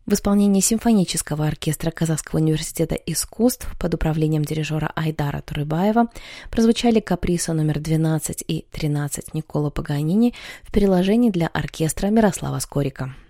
В исполнении симфонического оркестра Казахского университета искусств под управлением дирижера Айдара Турыбаева прозвучали каприсы номер 12 и 13 Никколо Паганини в переложении для оркестра Мирослава Скорика.